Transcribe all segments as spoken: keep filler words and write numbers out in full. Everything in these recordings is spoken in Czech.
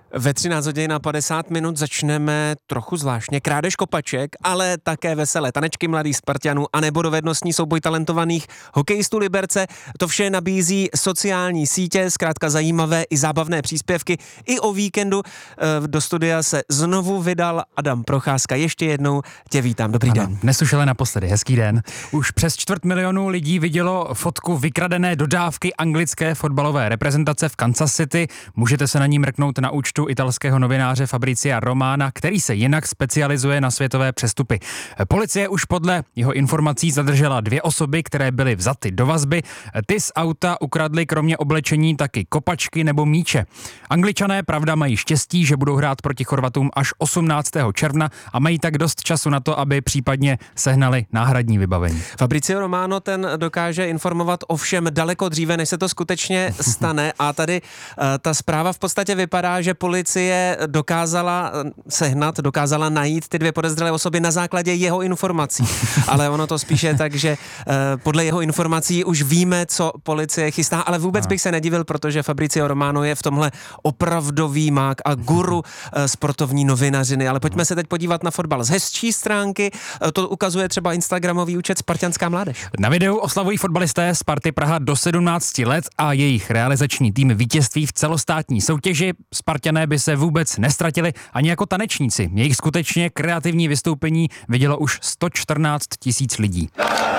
Ve třináct hodin a padesát minut začneme trochu zvláštně. Krádež kopaček, ale také veselé tanečky mladých Spartanů a nebo dovednostní souboj talentovaných hokejistů Liberce. To vše nabízí sociální sítě, zkrátka zajímavé i zábavné příspěvky. I o víkendu do studia se znovu vydal Adam Procházka. Ještě jednou tě vítám. Dobrý ano, den. Dnes už ale naposledy. Hezký den. Už přes čtvrt milionu lidí vidělo fotku vykradené dodávky anglické fotbalové reprezentace v Kansas City. Můžete se na ní mrknout na účtu italského novináře Fabrizia Romana, který se jinak specializuje na světové přestupy. Policie už podle jeho informací zadržela dvě osoby, které byly vzaty do vazby. Ty z auta ukradly kromě oblečení taky kopačky nebo míče. Angličané, pravda, mají štěstí, že budou hrát proti Chorvatům až osmnáctého června a mají tak dost času na to, aby případně sehnali náhradní vybavení. Fabrizio Romano ten dokáže informovat o všem daleko dříve, než se to skutečně stane, a tady uh, ta zpráva v podstatě vypadá, že policie dokázala sehnat, dokázala najít ty dvě podezřelé osoby na základě jeho informací. Ale ono to spíše tak, že uh, podle jeho informací už víme, co policie chystá, ale vůbec Aha. bych se nedivil, protože Fabrizio Romano je v tomhle opravdový mák a guru uh, sportovní novinařiny. Ale pojďme se teď podívat na fotbal z hezčí stránky. Uh, to ukazuje třeba instagramový účet Spartanská mládež. Na videu oslavují fotbalisté Sparty Praha do sedmnácti let a jejich realizační tým vítězství v celostátní soutěži. Spartané by se vůbec nestratili ani jako tanečníci. Jejich skutečně kreativní vystoupení vidělo už sto čtrnáct tisíc lidí.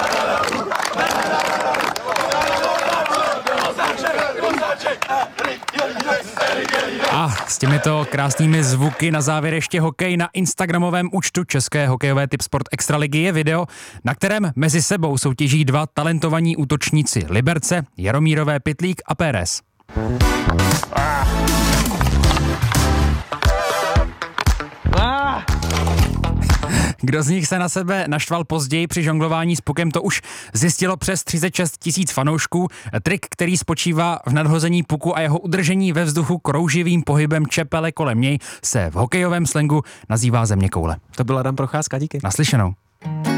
A s těmito krásnými zvuky na závěr ještě hokej. Na instagramovém účtu české hokejové Tipsport Extraligy je video, na kterém mezi sebou soutěží dva talentovaní útočníci Liberce, Jaromírové Pytlík a Pérez. Kdo z nich se na sebe naštval později při žonglování s pukem, to už zjistilo přes třicet šest tisíc fanoušků. Trik, který spočívá v nadhození puku a jeho udržení ve vzduchu krouživým pohybem čepele kolem něj, se v hokejovém slangu nazývá zeměkoule. To byl Adam Procházka, díky. Naslyšenou.